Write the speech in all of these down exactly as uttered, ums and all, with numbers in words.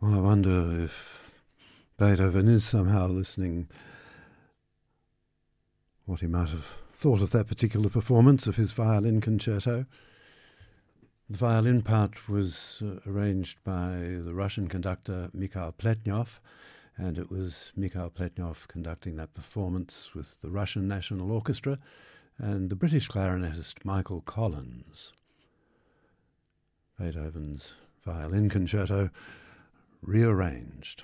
Well, I wonder if Beethoven is somehow listening, what he might have thought of that particular performance of his violin concerto. The violin part was uh, arranged by the Russian conductor Mikhail Pletnyov, and it was Mikhail Pletnyov conducting that performance with the Russian National Orchestra and the British clarinetist Michael Collins. Beethoven's violin concerto rearranged.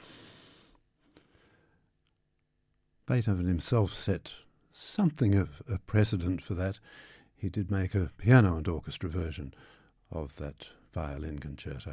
Beethoven himself set something of a precedent for that. He did make a piano and orchestra version of that violin concerto.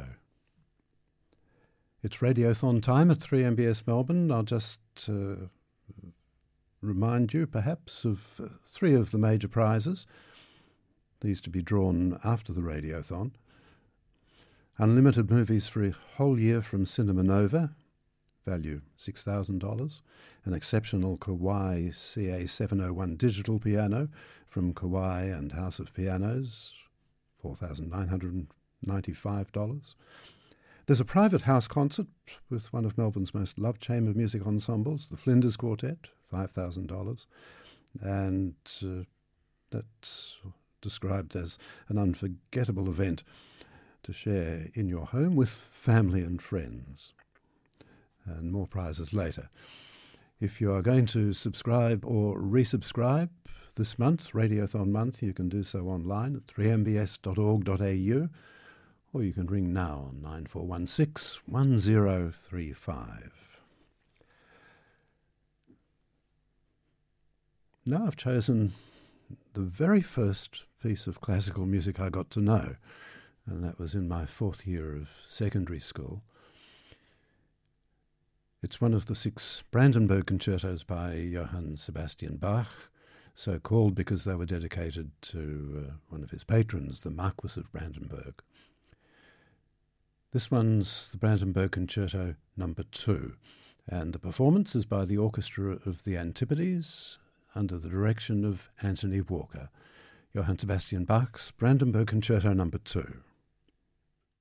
It's Radiothon time at three M B S Melbourne. I'll just uh, remind you perhaps of uh, three of the major prizes. These to be drawn after the Radiothon. Unlimited movies for a whole year from Cinema Nova, value six thousand dollars. An exceptional Kawai C A seven oh one digital piano from Kawai and House of Pianos, four thousand nine hundred ninety-five dollars. There's a private house concert with one of Melbourne's most loved chamber music ensembles, the Flinders Quartet, five thousand dollars. And uh, that's described as an unforgettable event to share in your home with family and friends. And more prizes later. If you are going to subscribe or resubscribe this month, Radiothon month, you can do so online at three m b s dot org dot a u, or you can ring now on nine four one six, one zero three five. Now I've chosen the very first piece of classical music I got to know, and that was in my fourth year of secondary school. It's one of the six Brandenburg concertos by Johann Sebastian Bach, so called because they were dedicated to uh, one of his patrons, the Marquis of Brandenburg. This one's the Brandenburg Concerto number two, and the performance is by the Orchestra of the Antipodes under the direction of Anthony Walker. Johann Sebastian Bach's Brandenburg Concerto number two.